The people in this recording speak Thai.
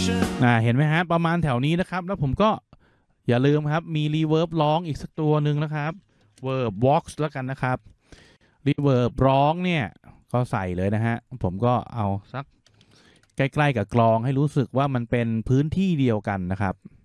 เห็นไหมฮะประมาณแถวนี้นะครับแล้วผมก็อย่าลืมครับมีรีเวิร์บร้องอีกสักตัวหนึ่งนะครับเวิร์บว็อกซ์แล้วกันนะครับรีเวิร์บร้องเนี่ยก็ใส่เลยนะฮะผมก็เอาสักใกล้ๆกับกลองให้รู้สึกว่ามันเป็นพื้นที่เดียวกันนะครับ